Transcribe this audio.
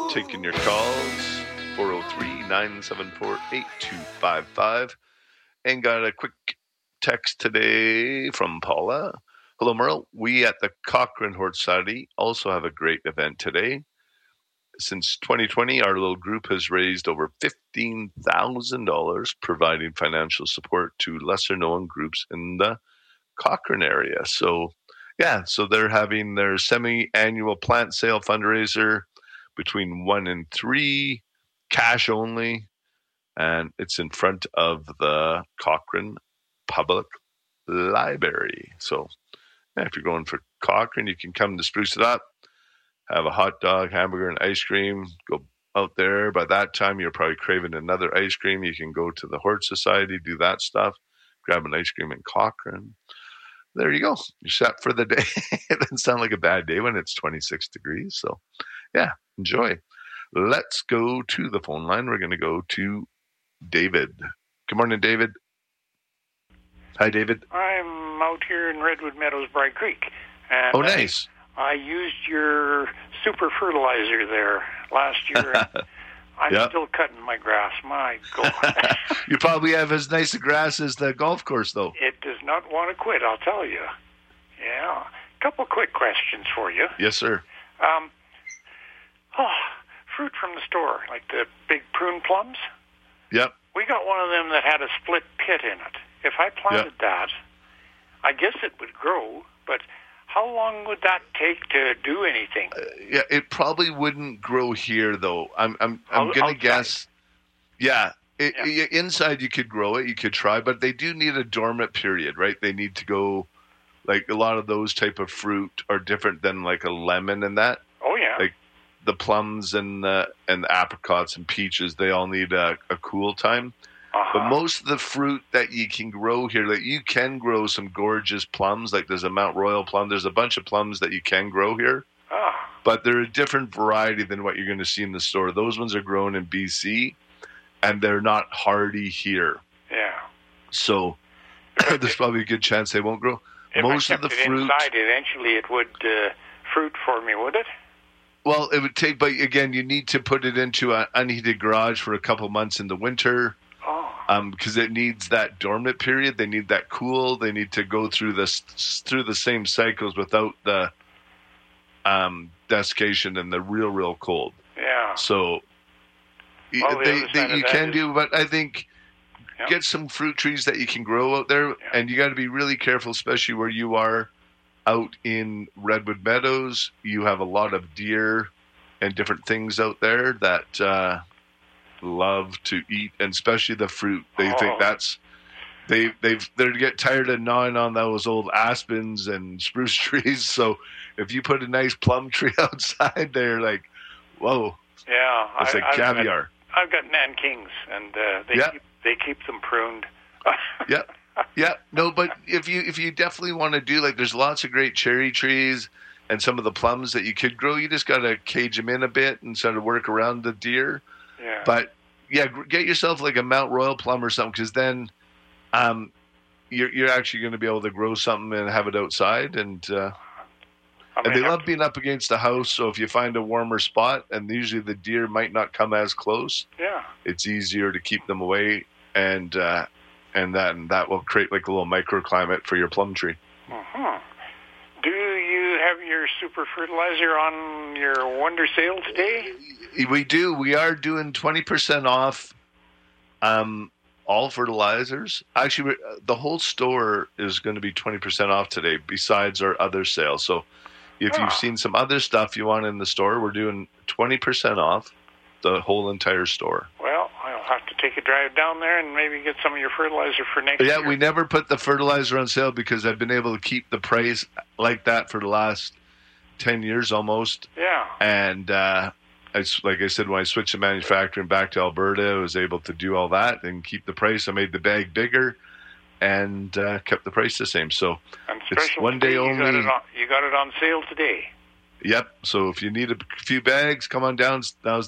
Taking your calls, 403-974-8255. And got a quick text today from Paula. Hello, Merle. We at the Cochrane Horse Society also have a great event today. Since 2020, our little group has raised over $15,000 providing financial support to lesser-known groups in the Cochrane area. So they're having their semi-annual plant sale fundraiser between 1 and 3, cash only, and it's in front of the Cochrane Public Library. So if you're going for Cochrane, you can come to spruce it up, have a hot dog, hamburger, and ice cream, go out there. By that time, you're probably craving another ice cream. You can go to the Horse Society, do that stuff, grab an ice cream in Cochrane. There you go. You're set for the day. It doesn't sound like a bad day when it's 26 degrees. So, enjoy. Let's go to the phone line. We're going to go to David. Good morning, David. Hi, David. I'm out here in Redwood Meadows, Bright Creek. And nice. I used your super fertilizer there last year. And I'm still cutting my grass. My God. You probably have as nice a grass as the golf course, though. It does not want to quit, I'll tell you. Yeah. A couple quick questions for you. Yes, sir. Fruit from the store, like the big prune plums. Yep. We got one of them that had a split pit in it. If I planted that, I guess it would grow, but how long would that take to do anything? It probably wouldn't grow here, though. I'm going to guess. Yeah. Inside you could grow it, you could try, but they do need a dormant period, right? They need to go, like a lot of those type of fruit are different than like a lemon and that. Oh, yeah. Like the plums and the apricots and peaches, they all need a cool time. But most of the fruit that you can grow here, like you can grow some gorgeous plums, like there's a Mount Royal plum. There's a bunch of plums that you can grow here, but they're a different variety than what you're going to see in the store. Those ones are grown in BC, and they're not hardy here. Yeah. So there's probably a good chance they won't grow. If most I of the kept it fruit inside, eventually it would fruit for me, would it? Well, it would take, but again, you need to put it into an unheated garage for a couple months in the winter. Because it needs that dormant period. They need that cool. They need to go through the same cycles without the desiccation and the real cold. Yeah. So you can do, but I think get some fruit trees that you can grow out there, and you got to be really careful, especially where you are out in Redwood Meadows. You have a lot of deer and different things out there that love to eat, and especially the fruit. They think that's they get tired of gnawing on those old aspens and spruce trees. So if you put a nice plum tree outside, they're like, whoa, it's like caviar. I've got Nankings, and they keep them pruned. No, but if you definitely want to do, like, there's lots of great cherry trees and some of the plums that you could grow. You just got to cage them in a bit and sort of work around the deer. Yeah. But get yourself like a Mount Royal plum or something, because then you're actually going to be able to grow something and have it outside. And they love being up against the house. So if you find a warmer spot, and usually the deer might not come as close, it's easier to keep them away, and that will create like a little microclimate for your plum tree. Do you have your super fertilizer on your Wonder Sale today? We do. We are doing 20% off all fertilizers. Actually, the whole store is going to be 20% off today, besides our other sales. So if you've seen some other stuff you want in the store, we're doing 20% off the whole entire store. Well, I'll have to take a drive down there and maybe get some of your fertilizer for next year. Yeah, we never put the fertilizer on sale because I've been able to keep the price like that for the last 10 years almost. Yeah. And like I said, when I switched the manufacturing back to Alberta, I was able to do all that and keep the price. I made the bag bigger and kept the price the same. So it's one day only. You got it on sale today. Yep. So if you need a few bags, come on down. Now's